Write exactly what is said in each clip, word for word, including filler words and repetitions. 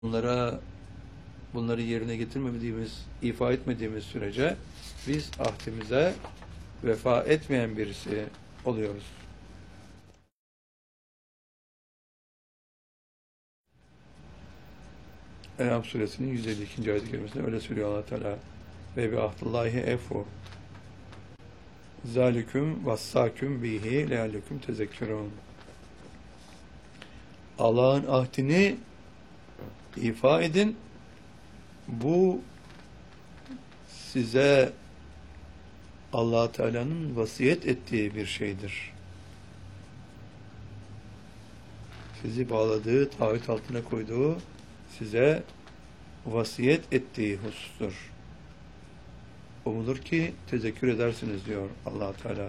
Bunlara bunları yerine getirmediğimiz, ifa etmediğimiz sürece biz ahdimize vefa etmeyen birisi oluyoruz. En'am suresinin yüz elli ikinci ayet-i kerimesinde öyle söylüyor Allah Teala. Ve bi ahdillahi efu. Zalikum vassaküm bihi leallekum tezekkürun. Allah'ın ahdini ifa edin. Bu size Allah Teala'nın vasiyet ettiği bir şeydir. Sizi bağladığı, taahhüt altına koyduğu, size vasiyet ettiği husustur. Umulur ki tezekkür edersiniz diyor Allah Teala.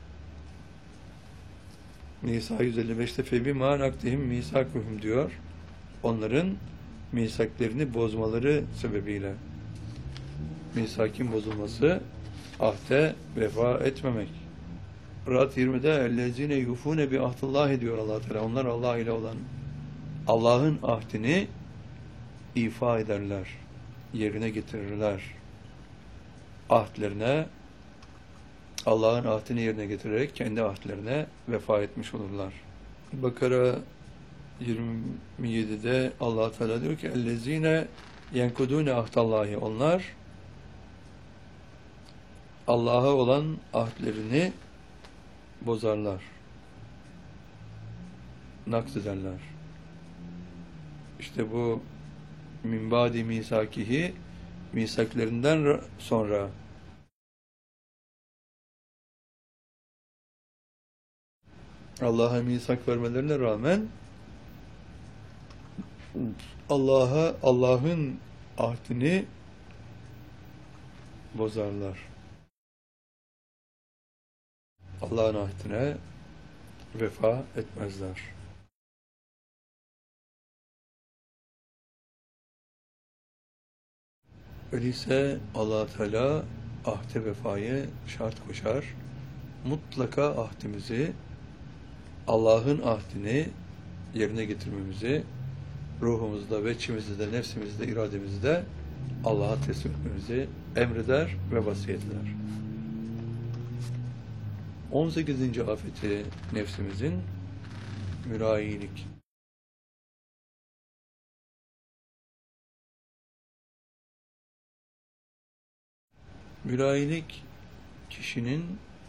Nisa yüz elli beşte febima nakdihim misakuhum diyor. Onların misaklerini bozmaları sebebiyle. Misakin bozulması, ahde vefa etmemek. Ra'd yirmide ellezine yufune bi ahdillahi diyor Allah Teala. Onlar Allah ile olan Allah'ın ahdini ifa ederler, yerine getirirler. Ahdlerine, Allah'ın ahdini yerine getirerek kendi ahdlerine vefa etmiş olurlar. Bakara yirmi yedide Allah Teala diyor ki ellezine yenkudune ahdallahi, onlar Allah'a olan ahdlerini bozarlar, nakz ederler. İşte bu min ba'di misakihi, misaklerinden sonra Allah'a misak vermelerine rağmen Allah'a Allah'ın ahdini bozarlar. Allah'ın ahdine vefa etmezler. Öyleyse Allah Teala ahde vefayı şart koşar. Mutlaka ahdimizi, Allah'ın ahdini yerine getirmemizi, ruhumuzda ve içimizde, nefsimizde, irademizde Allah'a teslim etmemizi emreder ve vasiyet eder. on sekizinci afeti nefsimizin mürayilik. Mürayilik, kişinin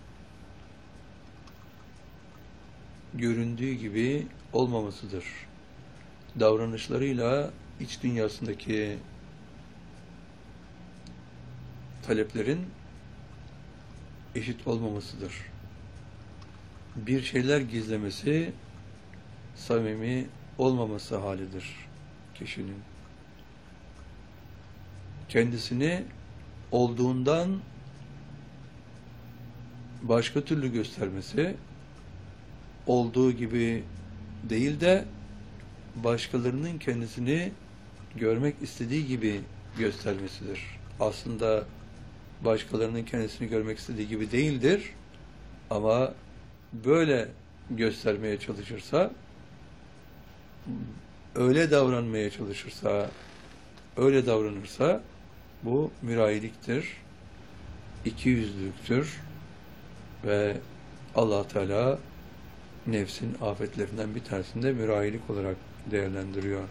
göründüğü gibi olmamasıdır. Davranışlarıyla iç dünyasındaki taleplerin eşit olmamasıdır. Bir şeyler gizlemesi, samimi olmaması halidir kişinin. Kendisini olduğundan başka türlü göstermesi, olduğu gibi değil de başkalarının kendisini görmek istediği gibi göstermesidir. Aslında başkalarının kendisini görmek istediği gibi değildir ama böyle göstermeye çalışırsa, öyle davranmaya çalışırsa, öyle davranırsa bu mürayiliktir, ikiyüzlülüktür ve Allah Teala nefsin afetlerinden bir tanesini de mürayilik olarak değerlendiriyor.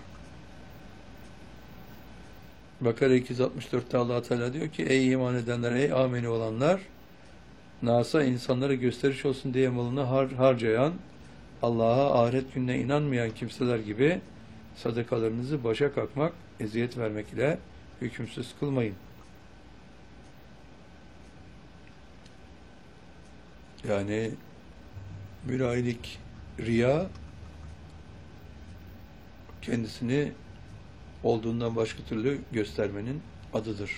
Bakara iki yüz altmış dörtte Allah Teala diyor ki ey iman edenler, ey ameni olanlar, nasa insanlara gösteriş olsun diye malını har harcayan, Allah'a ahiret gününe inanmayan kimseler gibi sadakalarınızı başa kalkmak, eziyet vermek ile hükümsüz kılmayın. Yani mürayilik, riya, kendisini olduğundan başka türlü göstermenin adıdır.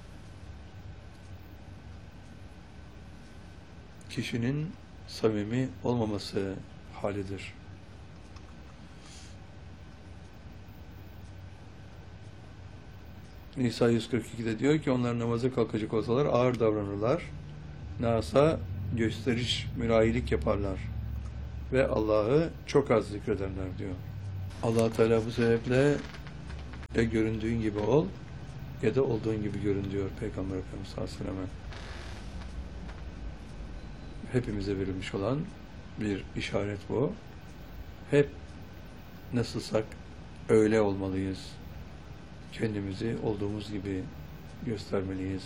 Kişinin samimi olmaması halidir. Nisa yüz kırk ikide diyor ki onlar namaza kalkacak olsalar ağır davranırlar. Nasa gösteriş, mürayilik yaparlar. Ve Allah'ı çok az zikrederler diyor. Allah Teala bu sebeple Ya göründüğün gibi ol ya da olduğun gibi görün diyor Peygamber Efendimiz sallallahu aleyhi ve sellem. Hepimize verilmiş olan bir işaret bu. Hep nasılsak öyle olmalıyız. Kendimizi olduğumuz gibi göstermeliyiz.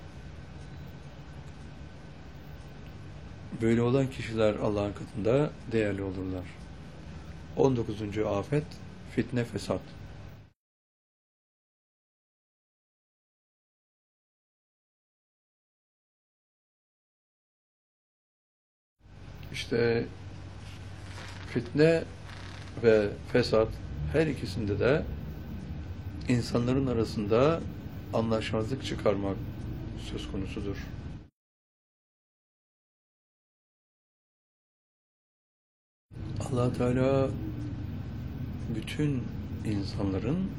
Böyle olan kişiler Allah'ın katında değerli olurlar. on dokuzuncu afet fitne fesat. İşte fitne ve fesat her ikisinde de insanların arasında anlaşmazlık çıkarmak söz konusudur. Allah Teala bütün insanların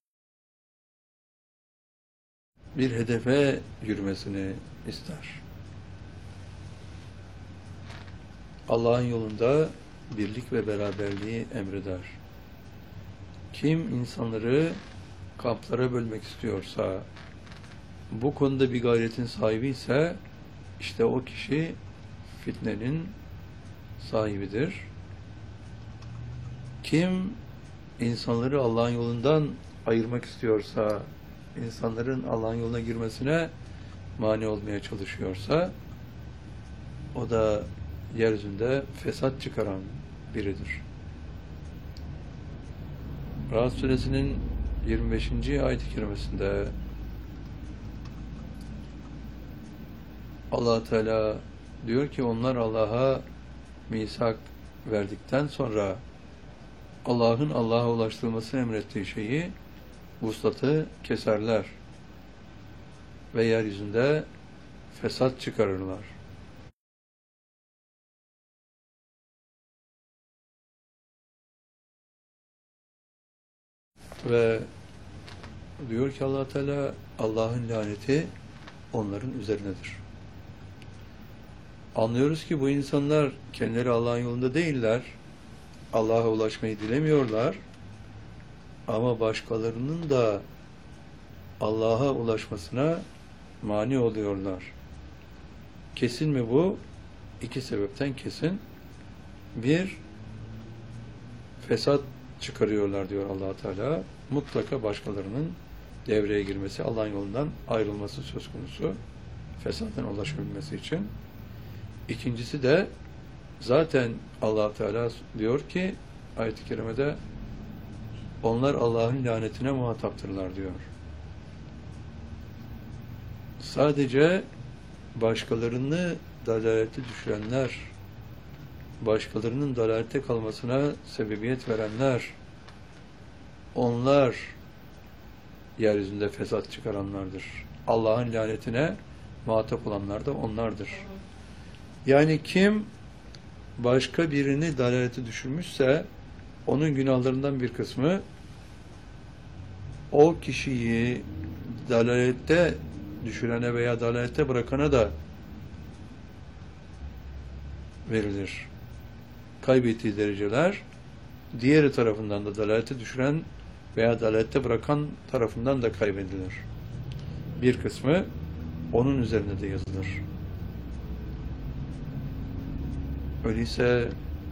bir hedefe yürümesini ister. Allah'ın yolunda birlik ve beraberliği emreder. Kim insanları kamplara bölmek istiyorsa, bu konuda bir gayretin sahibi ise, işte o kişi fitnenin sahibidir. Kim insanları Allah'ın yolundan ayırmak istiyorsa, insanların Allah'ın yoluna girmesine mani olmaya çalışıyorsa, o da yeryüzünde fesat çıkaran biridir. Rahat Suresinin yirmi beşinci ayet-i kerimesinde Allah Teala diyor ki onlar Allah'a misak verdikten sonra Allah'ın Allah'a ulaştırılmasını emrettiği şeyi, vuslatı keserler ve yeryüzünde fesat çıkarırlar. Ve diyor ki Allah Teala Allah'ın laneti onların üzerinedir. Anlıyoruz ki bu insanlar kendileri Allah'ın yolunda değiller. Allah'a ulaşmayı dilemiyorlar. Ama başkalarının da Allah'a ulaşmasına mani oluyorlar. Kesin mi bu? İki sebepten kesin. Bir, fesat çıkarıyorlar diyor Allah Teala. Mutlaka başkalarının devreye girmesi, Allah'ın yolundan ayrılması söz konusu. Fesattan ulaşabilmesi için. İkincisi de zaten Allah Teala diyor ki ayet-i kerimede onlar Allah'ın lanetine muhataptırlar diyor. Sadece başkalarını dalalete düşürenler, başkalarının dalalette kalmasına sebebiyet verenler, onlar yeryüzünde fesat çıkaranlardır. Allah'ın lanetine muhatap olanlar da onlardır. Yani kim başka birini dalalete düşürmüşse onun günahlarından bir kısmı o kişiyi dalalette düşürene veya dalalette bırakana da verilir. Kaybettiği dereceler diğeri tarafından da dalalete düşüren veya dalalette bırakan tarafından da kaybedilir. Bir kısmı onun üzerine de yazılır. Öyleyse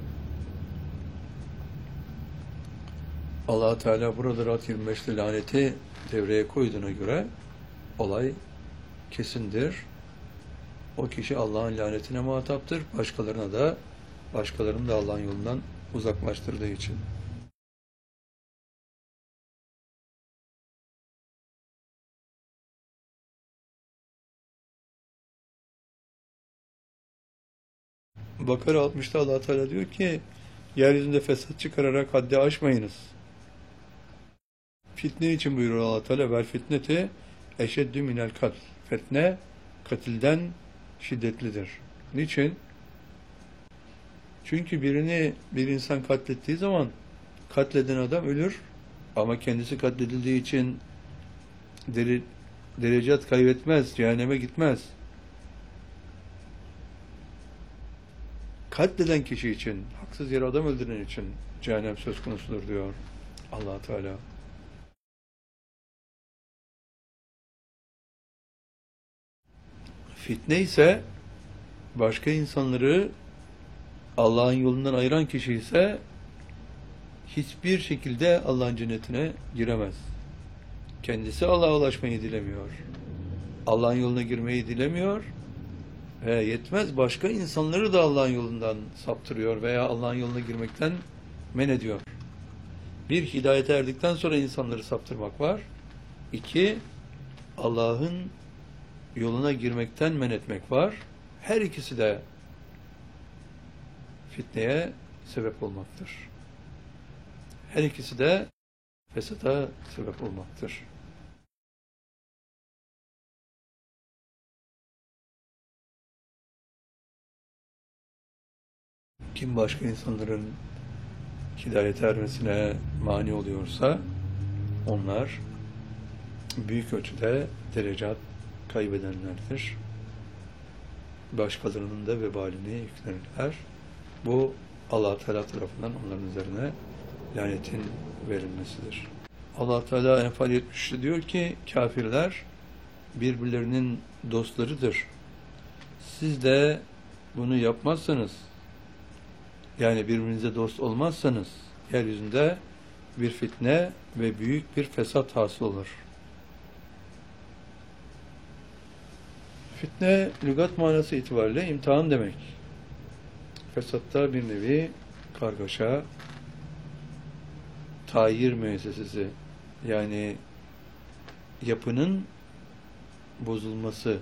Allah Teala burada Rahat yirmi beşte laneti devreye koyduğuna göre olay kesindir. O kişi Allah'ın lanetine muhataptır. Başkalarına da başkalarını da Allah'ın yolundan uzaklaştırdığı için. Bakara altmışta Allah Teala diyor ki yeryüzünde fesat çıkararak haddi aşmayınız. Fitne için buyuruyor Allah Teala vel fitneti eşeddü minel katl. Fitne katilden şiddetlidir. Niçin? Çünkü birini bir insan katlettiği zaman katleden adam ölür ama kendisi katledildiği için dere, derecat kaybetmez, cehenneme gitmez. Katleden kişi için, haksız yere adam öldüren için cehennem söz konusudur diyor Allah Teala. Fitne ise başka insanları Allah'ın yolundan ayıran kişi ise hiçbir şekilde Allah'ın cennetine giremez. Kendisi Allah'a ulaşmayı dilemiyor. Allah'ın yoluna girmeyi dilemiyor. Ve yetmez, başka insanları da Allah'ın yolundan saptırıyor veya Allah'ın yoluna girmekten men ediyor. Bir, hidayete erdikten sonra insanları saptırmak var. İki, Allah'ın yoluna girmekten men etmek var. Her ikisi de fitneye sebep olmaktır. Her ikisi de fesata sebep olmaktır. Kim başka insanların hidayete ermesine mani oluyorsa onlar büyük ölçüde derecat kaybedenlerdir. Başkalarının da vebalini yüklenirler. Bu Allah Teala tarafından onların üzerine lanetin verilmesidir. Allah Teala Enfal yetmiş üçte diyor ki kafirler birbirlerinin dostlarıdır. Siz de bunu yapmazsanız, yani birbirinize dost olmazsanız yeryüzünde bir fitne ve büyük bir fesat hasıl olur. Fitne lügat manası itibariyle imtihan demek. Fesatta bir nevi kargaşa, tayir müessesesi, yani yapının bozulması.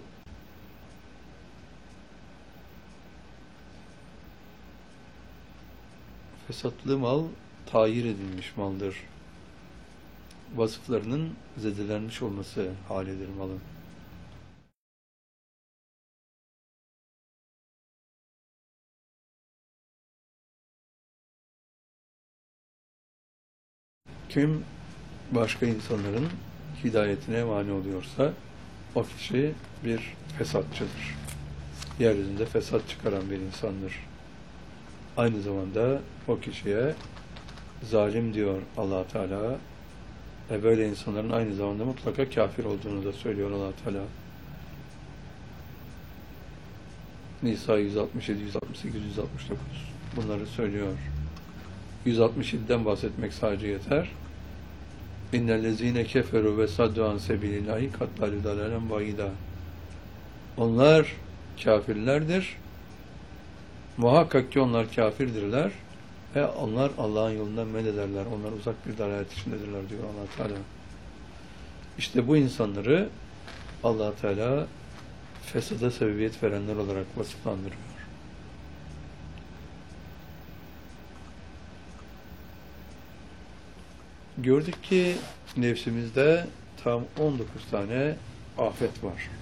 Fesatlı mal tayir edilmiş maldır. Vasıflarının zedelenmiş olması halidir malın. Kim başka insanların hidayetine mani oluyorsa o kişi bir fesatçıdır. Yeryüzünde fesat çıkaran bir insandır. Aynı zamanda o kişiye zalim diyor Allah Teala ve böyle insanların aynı zamanda mutlaka kafir olduğunu da söylüyor Allah Teala. Nisa yüz altmış yedi, yüz altmış sekiz, yüz altmış dokuz bunları söylüyor. yüz altmış yediden bahsetmek sadece yeter. İnnellezîne keferu ve saddu an sebilillahi katlalü dalalen bayida. Onlar kafirlerdir. Muhakkak ki onlar kafirdirler ve onlar Allah'ın yolundan men ederler. Onlar uzak bir dalalet içindedirler diyor Allah Teala. İşte bu insanları Allah Teala fesada sebebiyet verenler olarak vasıflandırıyor. Gördük ki nefsimizde tam on dokuz tane afet var.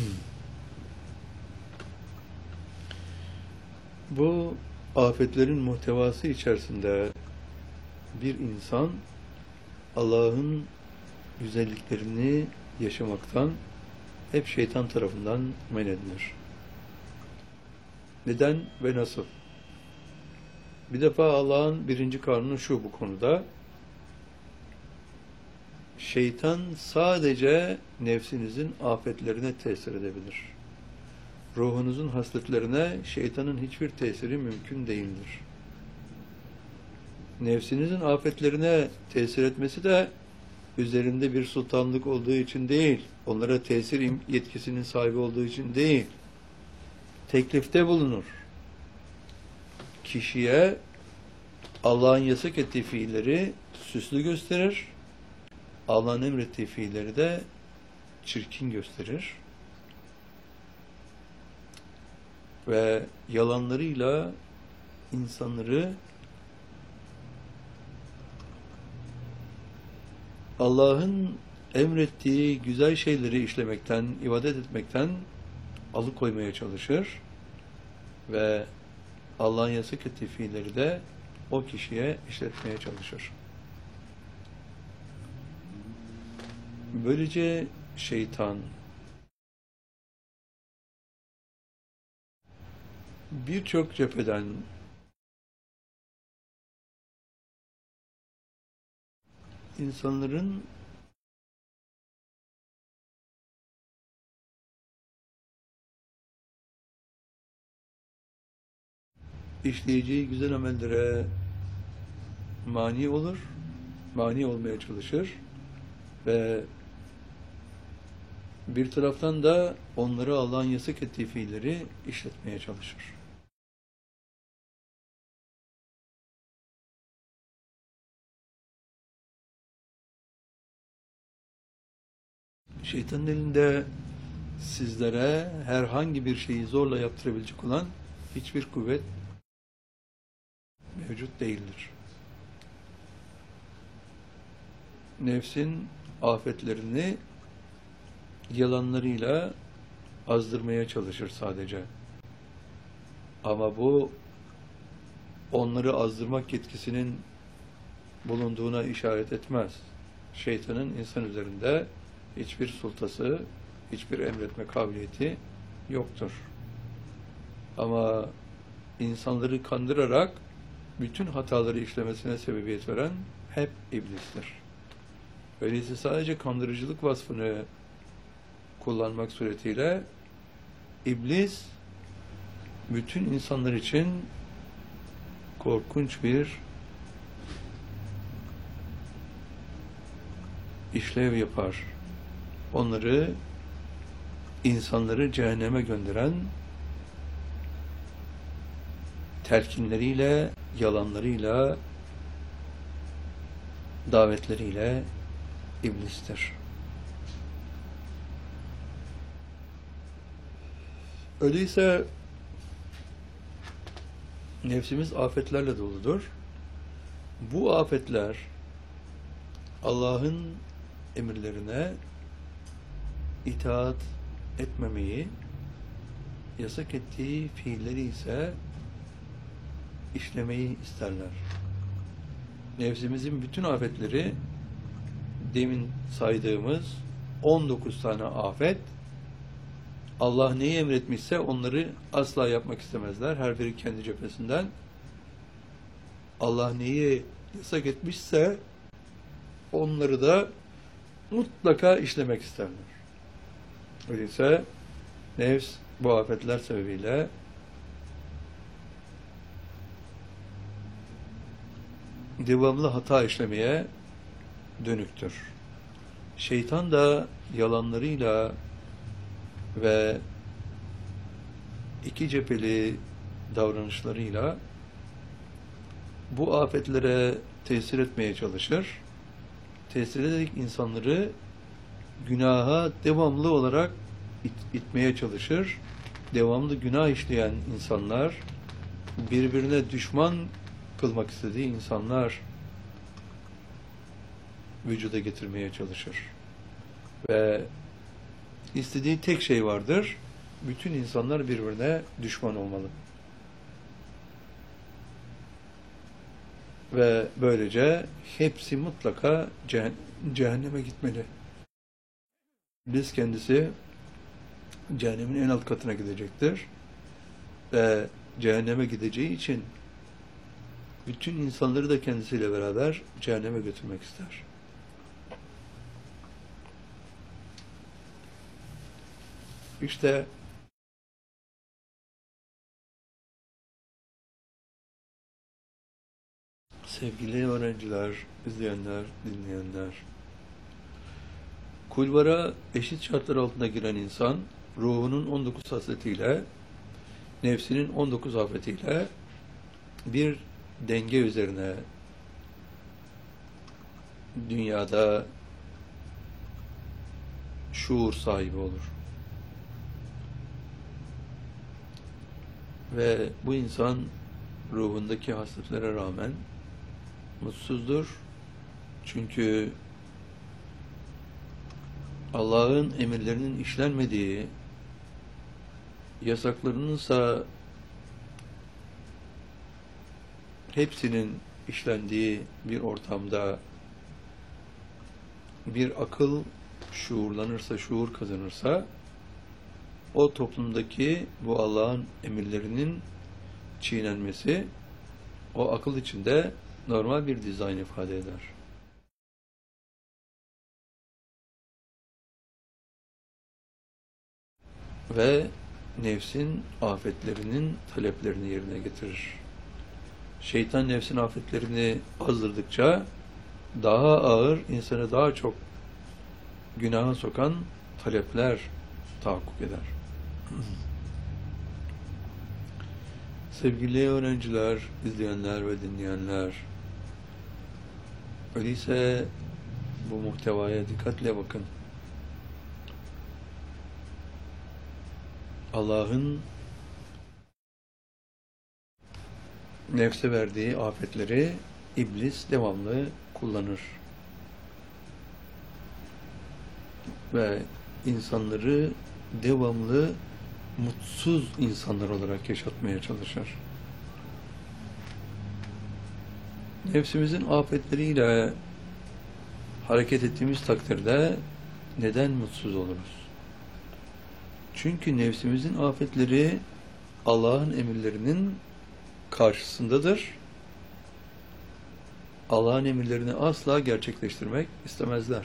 Bu afetlerin muhtevası içerisinde bir insan Allah'ın güzelliklerini yaşamaktan hep şeytan tarafından men edilir. Neden ve nasıl? Bir defa Allah'ın birinci kanunu şu bu konuda. Şeytan sadece nefsinizin afetlerine tesir edebilir. Ruhunuzun hasletlerine şeytanın hiçbir tesiri mümkün değildir. Nefsinizin afetlerine tesir etmesi de üzerinde bir sultanlık olduğu için değil, onlara tesir yetkisinin sahibi olduğu için değil, teklifte bulunur. Kişiye Allah'ın yasak ettiği fiilleri süslü gösterir, Allah'ın emrettiği fiilleri de çirkin gösterir. Ve yalanlarıyla insanları Allah'ın emrettiği güzel şeyleri işlemekten, ibadet etmekten alıkoymaya çalışır ve Allah'ın yasak ettiği fiilleri de o kişiye işletmeye çalışır. Böylece şeytan birçok cepheden insanların işleyeceği güzel amellere mani olur, mani olmaya çalışır ve bir taraftan da onları Allah'ın yasak ettiği fiilleri işletmeye çalışır. Şeytanın elinde sizlere herhangi bir şeyi zorla yaptırabilecek olan hiçbir kuvvet mevcut değildir. Nefsin afetlerini yalanlarıyla azdırmaya çalışır sadece. Ama bu onları azdırmak yetkisinin bulunduğuna işaret etmez. Şeytanın insan üzerinde hiçbir sultası, hiçbir emretme kabiliyeti yoktur. Ama insanları kandırarak bütün hataları işlemesine sebebiyet veren hep iblistir. Öyleyse sadece kandırıcılık vasfını kullanmak suretiyle iblis bütün insanlar için korkunç bir işlev yapar. Onları, insanları cehenneme gönderen telkinleriyle, yalanlarıyla, davetleriyle iblistir. Öyleyse nefsimiz afetlerle doludur. Bu afetler Allah'ın emirlerine itaat etmemeyi, yasak ettiği fiilleri ise işlemeyi isterler. Nefsimizin bütün afetleri demin saydığımız on dokuz tane afet, Allah neyi emretmişse onları asla yapmak istemezler. Her biri kendi cephesinden. Allah neyi yasak etmişse onları da mutlaka işlemek isterler. Öyleyse nefs bu afetler sebebiyle devamlı hata işlemeye dönüktür. Şeytan da yalanlarıyla ve iki cepheli davranışlarıyla bu afetlere tesir etmeye çalışır. Tesir ederek insanları günaha devamlı olarak it, itmeye çalışır. Devamlı günah işleyen insanlar, birbirine düşman kılmak istediği insanlar vücuda getirmeye çalışır. Ve istediği tek şey vardır. Bütün insanlar birbirine düşman olmalı. Ve böylece hepsi mutlaka ceh cehenneme gitmeli. İblis kendisi cehennemin en alt katına gidecektir. Ve cehenneme gideceği için bütün insanları da kendisiyle beraber cehenneme götürmek ister. İşte sevgili öğrenciler, izleyenler, dinleyenler, kulvara eşit şartlar altında giren insan, ruhunun on dokuz hasletiyle, nefsinin on dokuz afetiyle bir denge üzerine dünyada şuur sahibi olur. Ve bu insan ruhundaki hasletlere rağmen mutsuzdur. Çünkü Allah'ın emirlerinin işlenmediği, yasaklarınınsa hepsinin işlendiği bir ortamda bir akıl şuurlanırsa, şuur kazanırsa o toplumdaki bu Allah'ın emirlerinin çiğnenmesi o akıl içinde normal bir dizayn ifade eder. Ve nefsin afetlerinin taleplerini yerine getirir. Şeytan nefsin afetlerini azdırdıkça daha ağır, insanı daha çok günaha sokan talepler tahakkuk eder. Sevgili öğrenciler, izleyenler ve dinleyenler, öyleyse bu muhtevaya dikkatle bakın. Allah'ın nefse verdiği afetleri iblis devamlı kullanır. Ve insanları devamlı mutsuz insanlar olarak yaşatmaya çalışır. Nefsimizin afetleriyle hareket ettiğimiz takdirde neden mutsuz oluruz? Çünkü nefsimizin afetleri Allah'ın emirlerinin karşısındadır. Allah'ın emirlerini asla gerçekleştirmek istemezler.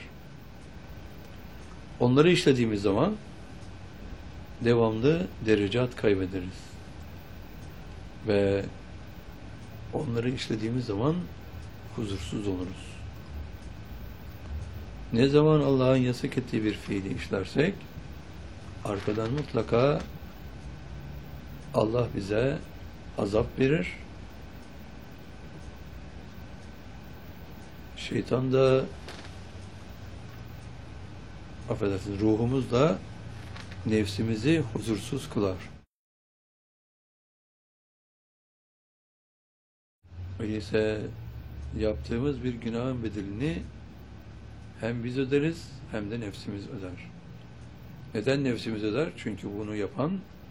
Onları işlediğimiz zaman devamlı derecat kaybederiz. Ve onları işlediğimiz zaman huzursuz oluruz. Ne zaman Allah'ın yasak ettiği bir fiili işlersek, arkadan mutlaka Allah bize azap verir. Şeytan da, affedersiniz, ruhumuz da nefsimizi huzursuz kılar. Öyleyse yaptığımız bir günahın bedelini hem biz öderiz hem de nefsimiz öder. Neden nefsimiz öder? Çünkü bunu yapan,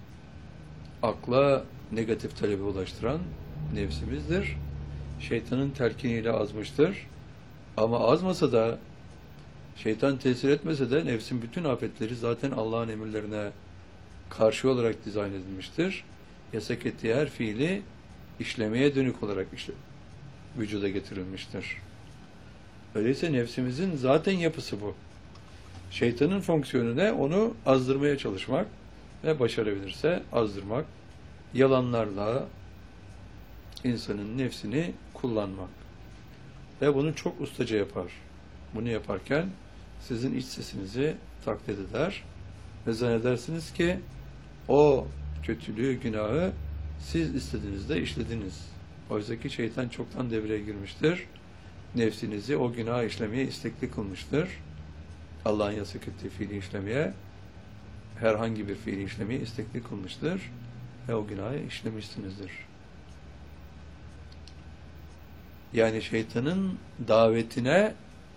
akla negatif talebi ulaştıran nefsimizdir. Şeytanın telkiniyle azmıştır. Ama azmasa da, şeytan tesir etmese de nefsin bütün afetleri zaten Allah'ın emirlerine karşı olarak dizayn edilmiştir. Yasak ettiği her fiili işlemeye dönük olarak işte vücuda getirilmiştir. Öyleyse nefsimizin zaten yapısı bu. Şeytanın fonksiyonu ne? Onu azdırmaya çalışmak ve başarabilirse azdırmak, yalanlarla insanın nefsini kullanmak. Ve bunu çok ustaca yapar. Bunu yaparken sizin iç sesinizi taklit eder ve zannedersiniz ki o kötülüğü, günahı siz istediğinizde işlediniz. Oysa ki şeytan çoktan devreye girmiştir. Nefsinizi o günahı işlemeye istekli kılmıştır. Allah'ın yasak ettiği fiili işlemeye, herhangi bir fiili işlemeye istekli kılmıştır ve o günahı işlemişsinizdir. Yani şeytanın davetine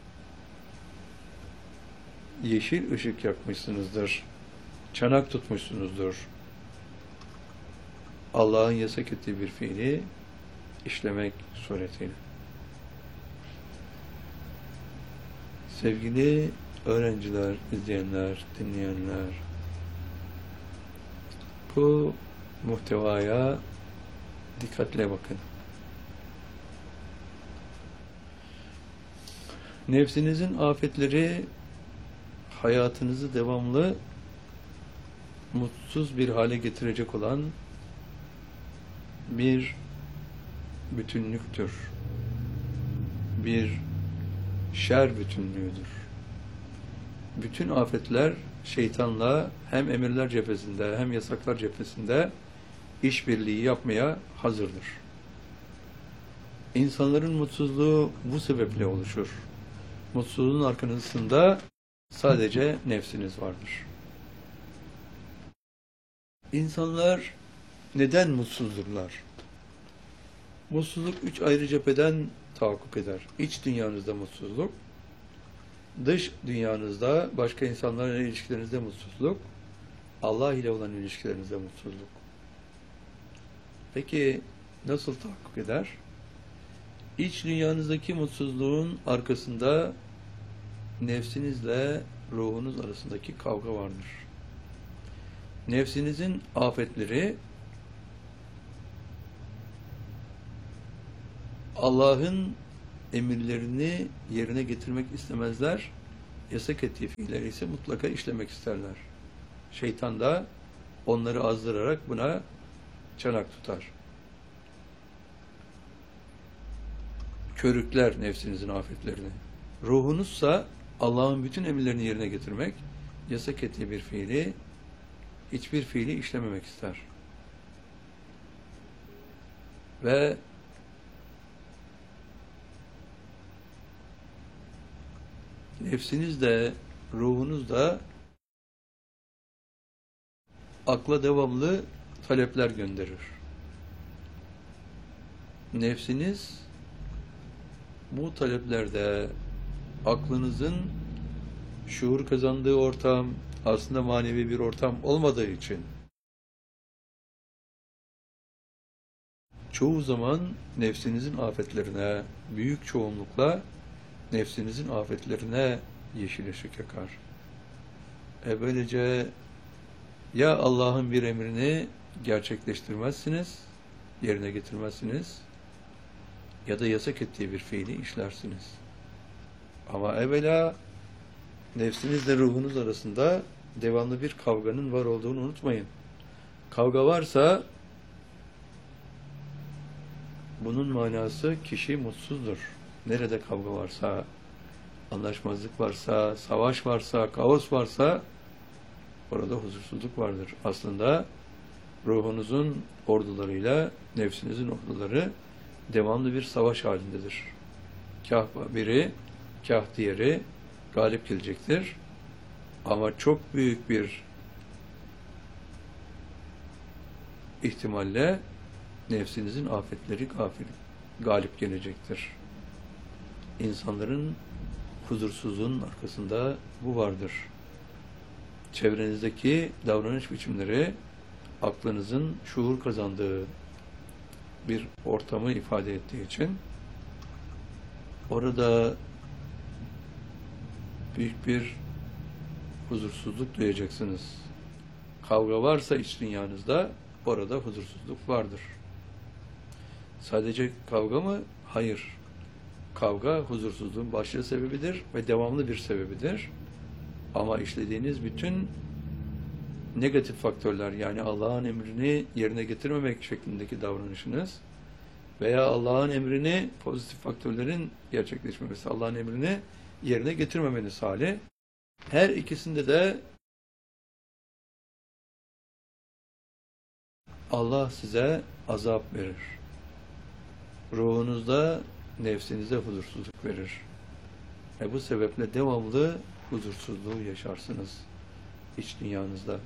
yeşil ışık yakmışsınızdır. Çanak tutmuşsunuzdur. Allah'ın yasak ettiği bir fiili işlemek suretiyle. Sevgili öğrenciler, izleyenler, dinleyenler, bu muhtevaya dikkatle bakın. Nefsinizin afetleri hayatınızı devamlı mutsuz bir hale getirecek olan bir bütünlüktür. Bir şer bütünlüğüdür. Bütün afetler şeytanla hem emirler cephesinde hem yasaklar cephesinde işbirliği yapmaya hazırdır. İnsanların mutsuzluğu bu sebeple oluşur. Mutsuzluğun arkasında sadece nefsiniz vardır. İnsanlar neden mutsuzdurlar? Mutsuzluk üç ayrı cepheden tahakkuk eder. İç dünyanızda mutsuzluk, dış dünyanızda, başka insanlarla ilişkilerinizde mutsuzluk, Allah ile olan ilişkilerinizde mutsuzluk. Peki nasıl tahakkuk eder? İç dünyanızdaki mutsuzluğun arkasında nefsinizle ruhunuz arasındaki kavga vardır. Nefsinizin afetleri Allah'ın emirlerini yerine getirmek istemezler. Yasak ettiği fiilleri ise mutlaka işlemek isterler. Şeytan da onları azdırarak buna çanak tutar. körükler nefsinizin afetlerini. Ruhunuzsa Allah'ın bütün emirlerini yerine getirmek, yasak ettiği bir fiili, hiçbir fiili işlememek ister. Ve nefsiniz de, ruhunuz da akla devamlı talepler gönderir. Nefsiniz bu taleplerde aklınızın şuur kazandığı ortam aslında manevi bir ortam olmadığı için çoğu zaman nefsinizin afetlerine, büyük çoğunlukla nefsinizin afetlerine yeşil ışık yakar. E böylece ya Allah'ın bir emrini gerçekleştirmezsiniz, yerine getirmezsiniz ya da yasak ettiği bir fiili işlersiniz. Ama evvela nefsinizle ruhunuz arasında devamlı bir kavganın var olduğunu unutmayın. Kavga varsa bunun manası kişi mutsuzdur. Nerede kavga varsa, anlaşmazlık varsa, savaş varsa, kaos varsa orada huzursuzluk vardır. Aslında ruhunuzun ordularıyla nefsinizin orduları devamlı bir savaş halindedir. Kah biri, kah diğeri galip gelecektir. Ama çok büyük bir ihtimalle nefsinizin afetleri gafil, galip gelecektir. İnsanların huzursuzluğunun arkasında bu vardır. Çevrenizdeki davranış biçimleri aklınızın şuur kazandığı bir ortamı ifade ettiği için orada büyük bir huzursuzluk duyacaksınız. Kavga varsa iç dünyanızda orada huzursuzluk vardır. Sadece kavga mı? Hayır. Kavga huzursuzluğun başlıca sebebidir ve devamlı bir sebebidir. Ama işlediğiniz bütün negatif faktörler, yani Allah'ın emrini yerine getirmemek şeklindeki davranışınız veya Allah'ın emrini, pozitif faktörlerin gerçekleşmemesi, Allah'ın emrini yerine getirmemeniz hali, her ikisinde de Allah size azap verir. Ruhunuzda, nefsinize huzursuzluk verir. E bu sebeple devamlı huzursuzluğu yaşarsınız iç dünyanızda.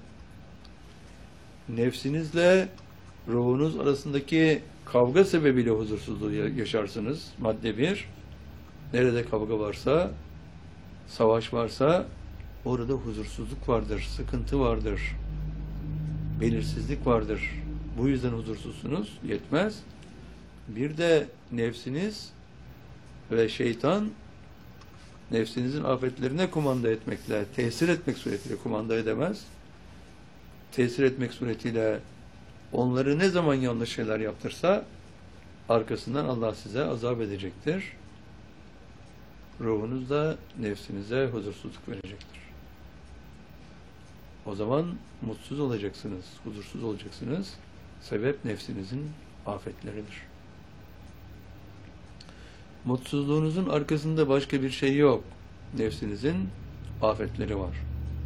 Nefsinizle ruhunuz arasındaki kavga sebebiyle huzursuzluğu yaşarsınız. Madde bir, nerede kavga varsa, savaş varsa orada huzursuzluk vardır, sıkıntı vardır, belirsizlik vardır. Bu yüzden huzursuzsunuz, yetmez. Bir de nefsiniz ve şeytan nefsinizin afetlerine kumanda etmekle, tesir etmek suretiyle kumanda edemez. Tesir etmek suretiyle onları ne zaman yanlış şeyler yaptırsa arkasından Allah size azap edecektir. Ruhunuz da nefsinize huzursuzluk verecektir. O zaman mutsuz olacaksınız, huzursuz olacaksınız. Sebep nefsinizin afetleridir. Mutsuzluğunuzun arkasında başka bir şey yok. Nefsinizin afetleri var.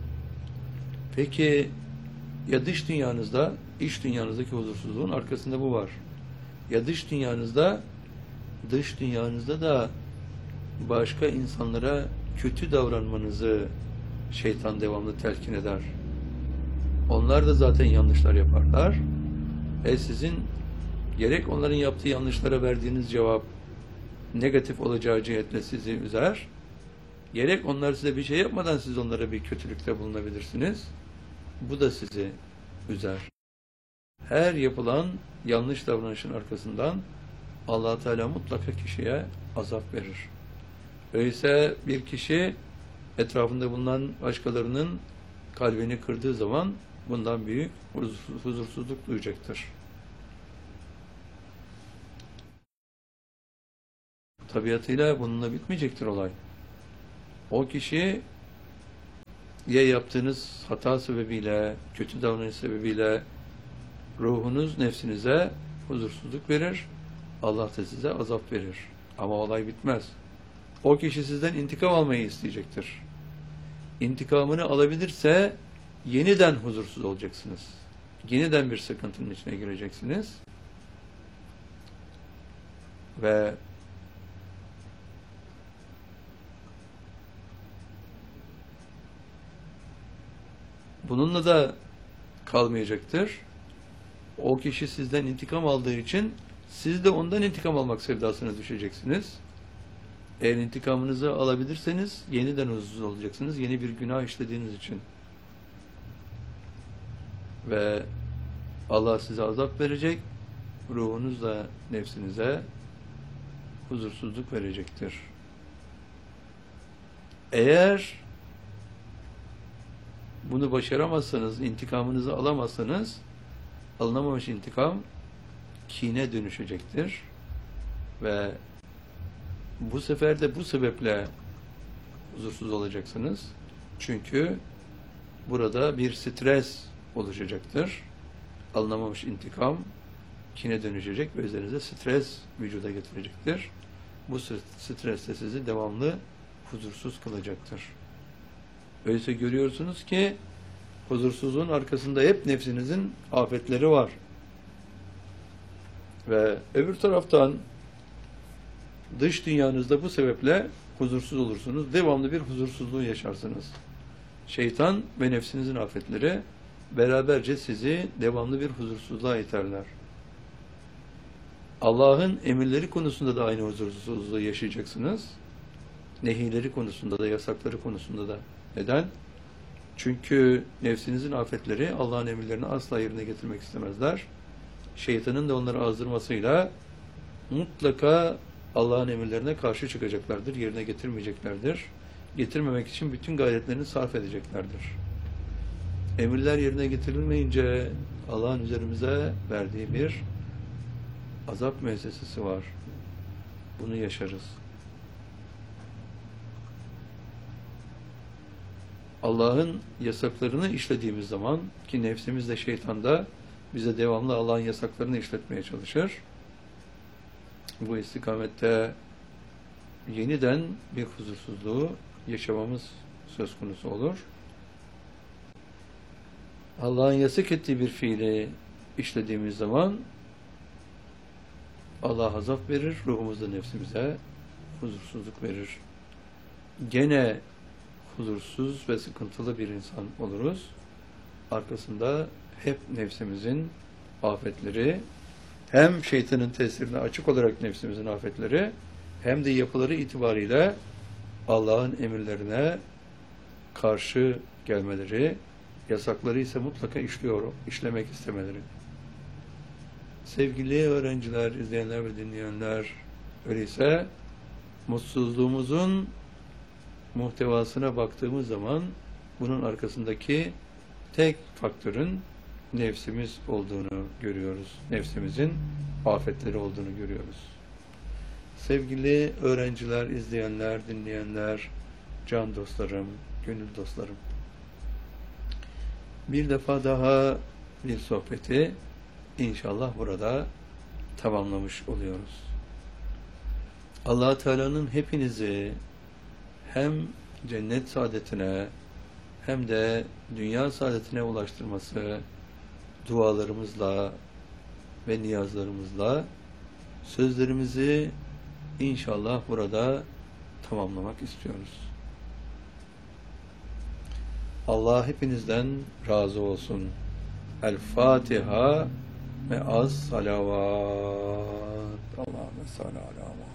Peki ya dış dünyanızda, iç dünyanızdaki huzursuzluğun arkasında bu var. Ya dış dünyanızda, dış dünyanızda da başka insanlara kötü davranmanızı şeytan devamlı telkin eder. Onlar da zaten yanlışlar yaparlar. E sizin gerek onların yaptığı yanlışlara verdiğiniz cevap negatif olacağı cihetle sizi üzer, gerek onlar size bir şey yapmadan siz onlara bir kötülükte bulunabilirsiniz. Bu da sizi üzer. Her yapılan yanlış davranışın arkasından Allah Teala mutlaka kişiye azap verir. Öyleyse bir kişi etrafında bulunan başkalarının kalbini kırdığı zaman bundan büyük huzursuzluk duyacaktır. Tabiatıyla bununla bitmeyecektir olay. O kişi ya yaptığınız hata sebebiyle, kötü davranış sebebiyle ruhunuz nefsinize huzursuzluk verir, Allah da size azap verir. Ama olay bitmez. O kişi sizden intikam almayı isteyecektir. İntikamını alabilirse yeniden huzursuz olacaksınız. Yeniden bir sıkıntının içine gireceksiniz. Ve bununla da kalmayacaktır. O kişi sizden intikam aldığı için siz de ondan intikam almak sevdasına düşeceksiniz. Eğer intikamınızı alabilirseniz yeniden huzursuz olacaksınız. Yeni bir günah işlediğiniz için. Ve Allah size azap verecek. Ruhunuzla nefsinize huzursuzluk verecektir. Eğer bunu başaramazsanız, intikamınızı alamazsanız, alınamamış intikam kine dönüşecektir. Ve bu sefer de bu sebeple huzursuz olacaksınız. Çünkü burada bir stres oluşacaktır. Alınamamış intikam kine dönüşecek ve üzerinize stres vücuda getirecektir. Bu stres de sizi devamlı huzursuz kılacaktır. Öyleyse görüyorsunuz ki huzursuzluğun arkasında hep nefsinizin afetleri var. Ve öbür taraftan dış dünyanızda bu sebeple huzursuz olursunuz. Devamlı bir huzursuzluğu yaşarsınız. Şeytan ve nefsinizin afetleri beraberce sizi devamlı bir huzursuzluğa iterler. Allah'ın emirleri konusunda da aynı huzursuzluğu yaşayacaksınız. Nehileri konusunda da, yasakları konusunda da. Neden? Çünkü nefsinizin afetleri Allah'ın emirlerini asla yerine getirmek istemezler. Şeytanın da onları azdırmasıyla mutlaka Allah'ın emirlerine karşı çıkacaklardır, yerine getirmeyeceklerdir. Getirmemek için bütün gayretlerini sarf edeceklerdir. Emirler yerine getirilmeyince Allah'ın üzerimize verdiği bir azap müessesesi var. Bunu yaşarız. Allah'ın yasaklarını işlediğimiz zaman, ki nefsimiz de şeytan da bize devamlı Allah'ın yasaklarını işletmeye çalışır. Bu istikamette yeniden bir huzursuzluğu yaşamamız söz konusu olur. Allah'ın yasak ettiği bir fiili işlediğimiz zaman Allah azap verir, ruhumuzda nefsimize huzursuzluk verir. Gene huzursuz ve sıkıntılı bir insan oluruz. Arkasında hep nefsimizin afetleri, hem şeytanın tesirine açık olarak nefsimizin afetleri, hem de yapıları itibariyle Allah'ın emirlerine karşı gelmeleri, yasakları ise mutlaka işliyor, işlemek istemeleri. Sevgili öğrenciler, izleyenler ve dinleyenler, öyleyse mutsuzluğumuzun muhtevasına baktığımız zaman bunun arkasındaki tek faktörün nefsimiz olduğunu görüyoruz. Nefsimizin afetleri olduğunu görüyoruz. Sevgili öğrenciler, izleyenler, dinleyenler, can dostlarım, gönül dostlarım. Bir defa daha bir sohbeti İnşallah burada tamamlamış oluyoruz. Allah Teala'nın hepinizi hem cennet saadetine hem de dünya saadetine ulaştırması dualarımızla ve niyazlarımızla sözlerimizi inşallah burada tamamlamak istiyoruz. Allah hepinizden razı olsun. El Fatiha ve az salavat. Allahümme salli ala Muhammed.